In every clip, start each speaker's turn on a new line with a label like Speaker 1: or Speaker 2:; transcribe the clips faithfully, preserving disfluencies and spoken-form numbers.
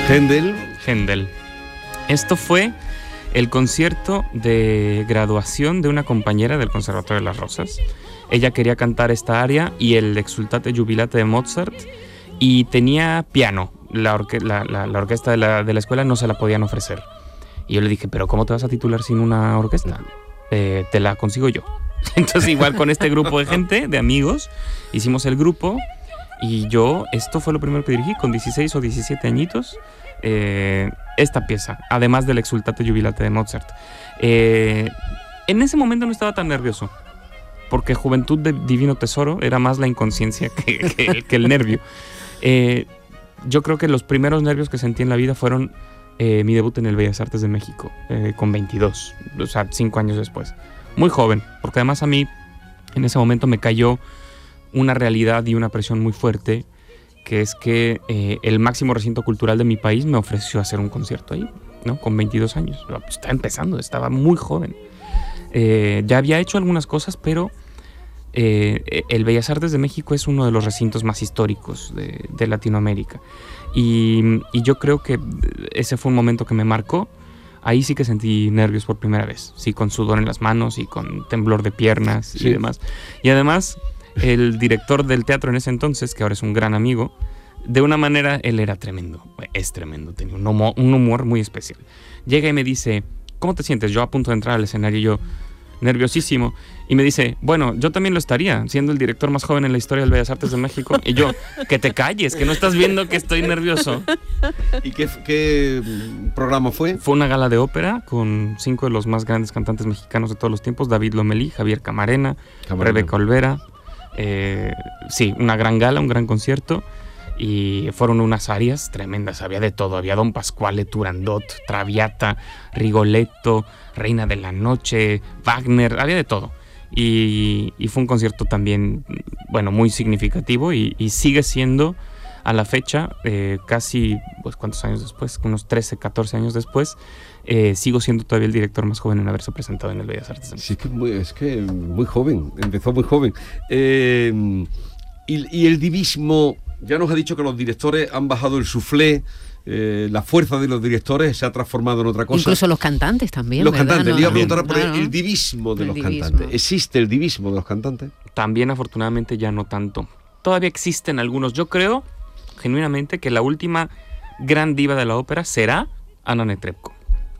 Speaker 1: Händel.
Speaker 2: Händel. Esto fue el concierto de graduación de una compañera del Conservatorio de las Rosas. Ella quería cantar esta aria y el Exultate Jubilate de Mozart, y tenía piano. La, orque- la, la, la orquesta de la, de la escuela no se la podían ofrecer. Y yo le dije, ¿pero cómo te vas a titular sin una orquesta? Eh, te la consigo yo. Entonces, igual con este grupo de gente, de amigos, hicimos el grupo. Y yo, esto fue lo primero que dirigí, con dieciséis o diecisiete añitos, eh, esta pieza, además del Exultate Jubilate de Mozart. Eh, en ese momento no estaba tan nervioso, porque Juventud de Divino Tesoro era más la inconsciencia que, que, que el nervio. Eh, yo creo que los primeros nervios que sentí en la vida fueron eh, mi debut en el Bellas Artes de México, eh, con veintidós, o sea, cinco años después. Muy joven, porque además a mí en ese momento me cayó una realidad y una presión muy fuerte, que es que eh, el máximo recinto cultural de mi país me ofreció hacer un concierto ahí, ¿no? Con veintidós años. Estaba empezando, estaba muy joven. Eh, ya había hecho algunas cosas, pero eh, el Bellas Artes de México es uno de los recintos más históricos de, de Latinoamérica. Y, y yo creo que ese fue un momento que me marcó. Ahí sí que sentí nervios por primera vez, sí, con sudor en las manos y con temblor de piernas sí. y demás. Y además, el director del teatro en ese entonces, que ahora es un gran amigo, de una manera, él era tremendo, es tremendo, tenía un humor, un humor muy especial. Llega y me dice, ¿cómo te sientes? Yo a punto de entrar al escenario, yo nerviosísimo, y me dice, bueno, yo también lo estaría, siendo el director más joven en la historia del Bellas Artes de México. Y yo, que te calles, que no estás viendo que estoy nervioso.
Speaker 1: ¿Y qué, qué programa fue?
Speaker 2: Fue una gala de ópera con cinco de los más grandes cantantes mexicanos de todos los tiempos, David Lomelí, Javier Camarena, Camarena. Rebeca Olvera. Eh, sí, una gran gala, un gran concierto, y fueron unas arias tremendas, había de todo, había Don Pasquale, Turandot, Traviata, Rigoletto, Reina de la Noche, Wagner, había de todo, y, y fue un concierto también, bueno, muy significativo, y, y sigue siendo a la fecha, eh, casi, pues, ¿cuántos años después? Unos trece, catorce años después, eh, sigo siendo todavía el director más joven en haberse presentado en el Bellas Artes de México.
Speaker 1: Sí, es que muy, es que muy joven, empezó muy joven. Eh, y, y el divismo, ya nos ha dicho que los directores han bajado el suflé, eh, la fuerza de los directores se ha transformado en otra cosa.
Speaker 3: Incluso los cantantes también,
Speaker 1: Los
Speaker 3: ¿verdad?
Speaker 1: cantantes,
Speaker 3: no,
Speaker 1: le iba a preguntar por
Speaker 3: claro.
Speaker 1: el, el divismo de
Speaker 3: el
Speaker 1: los
Speaker 3: divismo.
Speaker 1: cantantes. ¿Existe el divismo de los cantantes?
Speaker 2: También, afortunadamente, ya no tanto. Todavía existen algunos. Yo creo genuinamente que la última gran diva de la ópera será Anna Netrebko,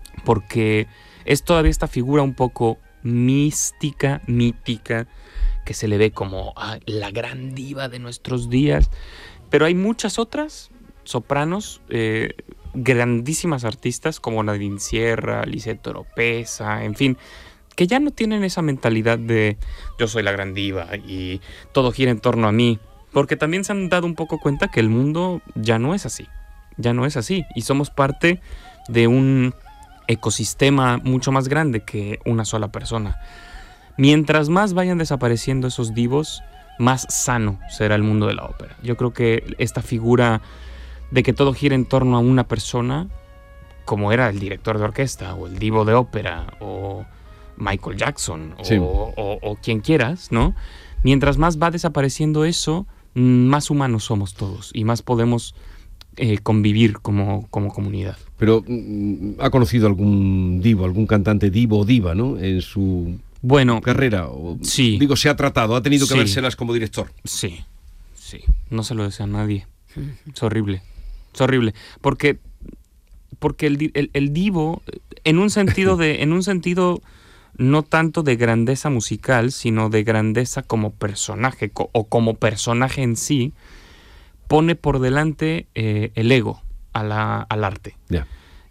Speaker 2: porque es todavía esta figura un poco mística, mítica, que se le ve como ah, la gran diva de nuestros días, pero hay muchas otras sopranos, eh, grandísimas artistas como Nadine Sierra, Lisette Oropesa, en fin, que ya no tienen esa mentalidad de yo soy la gran diva y todo gira en torno a mí, porque también se han dado un poco cuenta que el mundo ya no es así, ya no es así, y somos parte de un ecosistema mucho más grande que una sola persona. Mientras más vayan desapareciendo esos divos, más sano será el mundo de la ópera. Yo creo que esta figura de que todo gira en torno a una persona, como era el director de orquesta, o el divo de ópera, o Michael Jackson, o, sí. o, o, o quien quieras, ¿no? Mientras más va desapareciendo eso, más humanos somos todos y más podemos eh, convivir como, como comunidad.
Speaker 1: Pero mm, ¿ha conocido algún divo, algún cantante divo o diva, ¿no? En su
Speaker 2: bueno,
Speaker 1: carrera. O,
Speaker 2: sí.
Speaker 1: Digo, se ha tratado, ha tenido que
Speaker 2: sí.
Speaker 1: vérselas como director.
Speaker 2: Sí, sí. No se lo desea a nadie. Es horrible. Es horrible. Porque, porque el, el, el divo, en un sentido de, en un sentido no tanto de grandeza musical, sino de grandeza como personaje, co- o como personaje en sí, pone por delante eh, el ego a la, al arte.
Speaker 1: Yeah.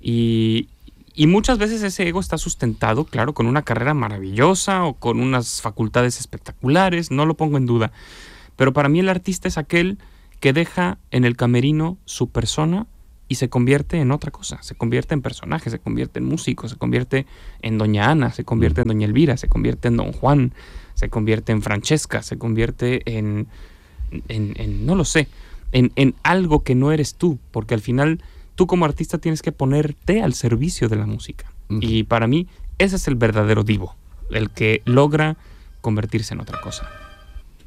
Speaker 2: Y, y muchas veces ese ego está sustentado, claro, con una carrera maravillosa o con unas facultades espectaculares, no lo pongo en duda. Pero para mí el artista es aquel que deja en el camerino su persona y se convierte en otra cosa, se convierte en personaje, se convierte en músico, se convierte en Doña Ana, se convierte en Doña Elvira, se convierte en Don Juan, se convierte en Francesca, se convierte en, en, en no lo sé, en, en algo que no eres tú, porque al final tú como artista tienes que ponerte al servicio de la música. Uh-huh. Y para mí ese es el verdadero divo, el que logra convertirse en otra cosa.